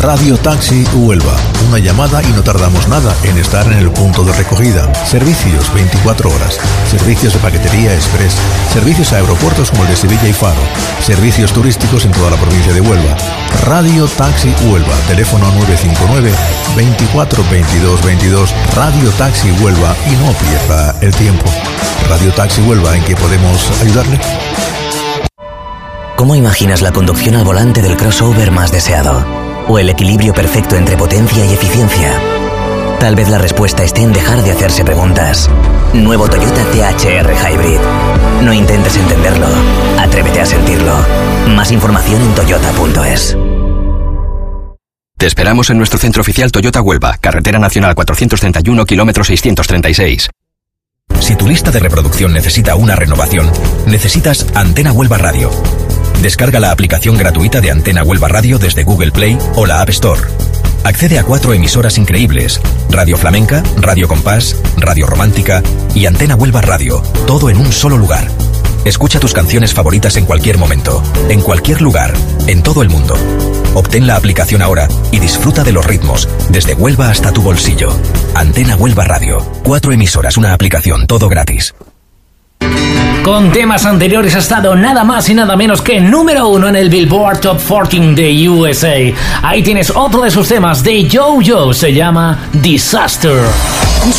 Radio Taxi Huelva. Una llamada y no tardamos nada en estar en el punto de recogida. Servicios 24 horas. Servicios de paquetería express. Servicios a aeropuertos como el de Sevilla y Faro. Servicios turísticos en toda la provincia de Huelva. Radio Taxi Huelva. Teléfono 959 24 22 22. Radio Taxi Huelva y no pierda el tiempo. Radio Taxi Huelva, ¿en qué podemos ayudarle? ¿Cómo imaginas la conducción al volante del crossover más deseado? ¿O el equilibrio perfecto entre potencia y eficiencia? Tal vez la respuesta esté en dejar de hacerse preguntas. Nuevo Toyota THR Hybrid. No intentes entenderlo, atrévete a sentirlo. Más información en toyota.es. Te esperamos en nuestro centro oficial Toyota Huelva, Carretera Nacional 431, kilómetro 636. Si tu lista de reproducción necesita una renovación, necesitas Antena Huelva Radio. Descarga la aplicación gratuita de Antena Huelva Radio desde Google Play o la App Store. Accede a 4 emisoras increíbles: Radio Flamenca, Radio Compás, Radio Romántica y Antena Huelva Radio, todo en un solo lugar. Escucha tus canciones favoritas en cualquier momento, en cualquier lugar, en todo el mundo. Obtén la aplicación ahora y disfruta de los ritmos, desde Huelva hasta tu bolsillo. Antena Huelva Radio. 4 emisoras, una aplicación, todo gratis. Con temas anteriores ha estado nada más y nada menos que número 1 en el Billboard Top 14 de USA. Ahí tienes otro de sus temas de JoJo, se llama Disaster.